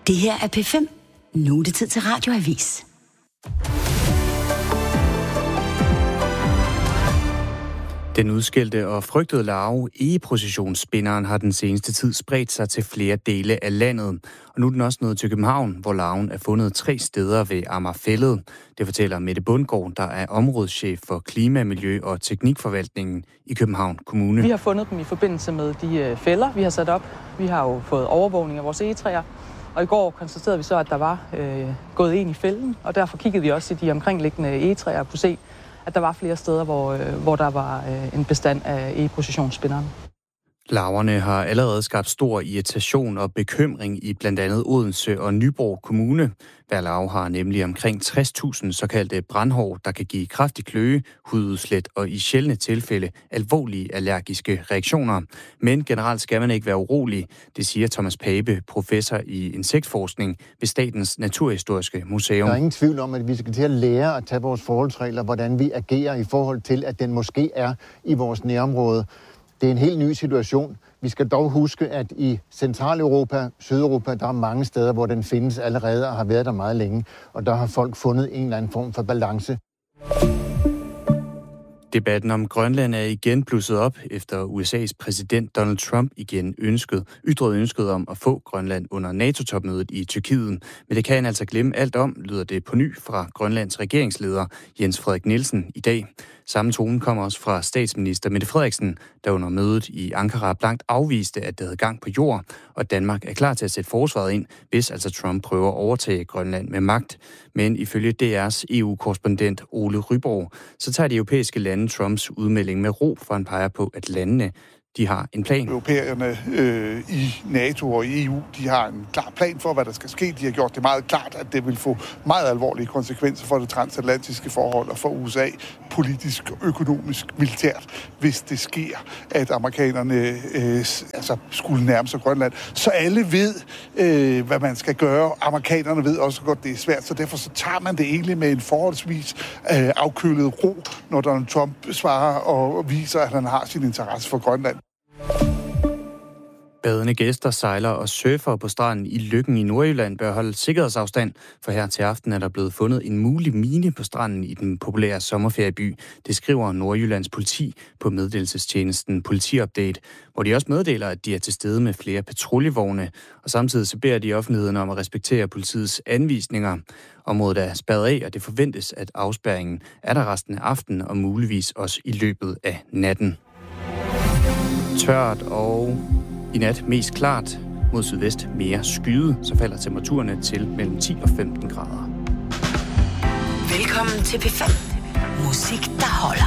Det her er P5. Nu er det tid til Radioavis. Den udskældte og frygtede larve, egeprocessionsspinderen, har den seneste tid spredt sig til flere dele af landet. Og nu er den også nået til København, hvor larven er fundet 3 steder ved Amagerfælled. Det fortæller Mette Bundgaard, der er områdeschef for klima, miljø og teknikforvaltningen i København Kommune. Vi har fundet dem i forbindelse med de fælder, vi har sat op. Vi har jo fået overvågning af vores egetræer. Og i går konstaterede vi så, at der var gået en i fælden, og derfor kiggede vi også i de omkringliggende egetræer og kunne se, at der var flere steder, hvor der var en bestand af egeprocessionsspinderen. Larverne har allerede skabt stor irritation og bekymring i blandt andet Odense og Nyborg Kommune. Hver larve har nemlig omkring 60.000 såkaldte brandhår, der kan give kraftig kløe, hududslæt og i sjældne tilfælde alvorlige allergiske reaktioner. Men generelt skal man ikke være urolig, det siger Thomas Pape, professor i insektforskning ved Statens Naturhistoriske Museum. Der er ingen tvivl om, at vi skal til at lære at tage vores forholdsregler, hvordan vi agerer i forhold til, at den måske er i vores nærområde. Det er en helt ny situation. Vi skal dog huske, at i Centraleuropa, Sydeuropa, der er mange steder, hvor den findes allerede og har været der meget længe. Og der har folk fundet en eller anden form for balance. Debatten om Grønland er igen blusset op, efter USA's præsident Donald Trump igen ytrede ønsket om at få Grønland under NATO-topmødet i Tyrkiet. Men det kan han altså glemme alt om, lyder det på ny fra Grønlands regeringsleder Jens Frederik Nielsen i dag. Samme tone kommer også fra statsminister Mette Frederiksen, der under mødet i Ankara blankt afviste, at det havde gang på jord, og Danmark er klar til at sætte forsvaret ind, hvis altså Trump prøver at overtage Grønland med magt. Men ifølge DR's EU-korrespondent Ole Ryborg, så tager de europæiske lande Trumps udmelding med ro, for han peger på, at landene de har en plan. Europæerne i NATO og i EU, de har en klar plan for, hvad der skal ske. De har gjort det meget klart, at det vil få meget alvorlige konsekvenser for det transatlantiske forhold og for USA, politisk, økonomisk, militært, hvis det sker, at amerikanerne skulle nærme sig Grønland. Så alle ved, hvad man skal gøre. Amerikanerne ved også godt, det er svært, så derfor så tager man det egentlig med en forholdsvis afkølet ro, når Donald Trump svarer og viser, at han har sin interesse for Grønland. Badende gæster, sejlere og surfere på stranden i Løkken i Nordjylland bør holde sikkerhedsafstand, for her til aften er der blevet fundet en mulig mine på stranden i den populære sommerferieby. Det skriver Nordjyllands politi på meddelelsestjenesten Politiupdate, hvor de også meddeler, at de er til stede med flere patruljevogne, og samtidig så beder de offentligheden om at respektere politiets anvisninger. Området er spærret af, og det forventes, at afspærringen er der resten af aftenen og muligvis også i løbet af natten. Tørt og i nat mest klart, mod sydvest mere skyde, så falder temperaturerne til mellem 10 og 15 grader. Velkommen til P5. Musik, der holder.